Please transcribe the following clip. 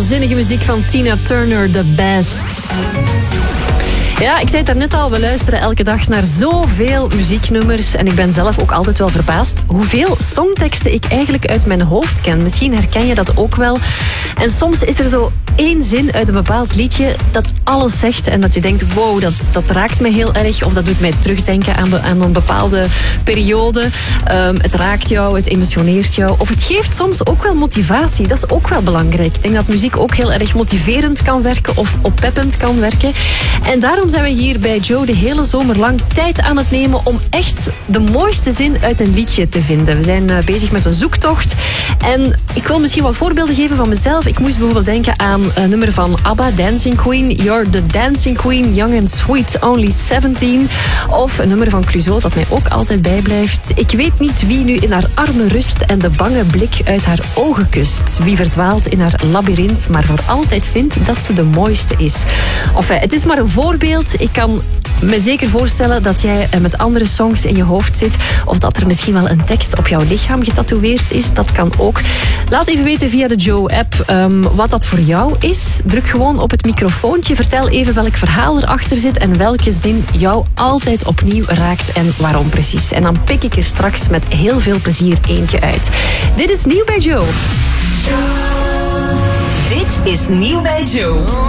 Waanzinnige muziek van Tina Turner, The Best. Ja, ik zei het daarnet al, we luisteren elke dag naar zoveel muzieknummers. En ik ben zelf ook altijd wel verbaasd hoeveel songteksten ik eigenlijk uit mijn hoofd ken. Misschien herken je dat ook wel. En soms is er zo één zin uit een bepaald liedje dat alles zegt. En dat je denkt, wow, dat raakt me heel erg. Of dat doet mij terugdenken aan een bepaalde periode. Het raakt jou, het emotioneert jou. Of het geeft soms ook wel motivatie. Dat is ook wel belangrijk. Ik denk dat muziek ook heel erg motiverend kan werken of oppeppend kan werken. En daarom zijn we hier bij Joe de hele zomer lang tijd aan het nemen om echt de mooiste zin uit een liedje te vinden. We zijn bezig met een zoektocht. En ik wil misschien wat voorbeelden geven van mezelf. Ik moest bijvoorbeeld denken aan een nummer van ABBA, Dancing Queen. You're the dancing queen, young and sweet, only 17. Of een nummer van Clouseau dat mij ook altijd bijblijft. Ik weet niet wie nu in haar armen rust en de bange blik uit haar ogen kust. Wie verdwaalt in haar labyrint, maar voor altijd vindt dat ze de mooiste is. Enfin, het is maar een voorbeeld. Ik kan me zeker voorstellen dat jij met andere songs in je hoofd zit. Of dat er misschien wel een tekst op jouw lichaam getatoeëerd is. Dat kan ook. Laat even weten via de Joe-app wat dat voor jou is. Druk gewoon op het microfoontje. Vertel even welk verhaal erachter zit en welke zin jou altijd opnieuw raakt en waarom precies. En dan pik ik er straks met heel veel plezier eentje uit. Dit is Nieuw bij Joe. Dit is Nieuw bij Joe.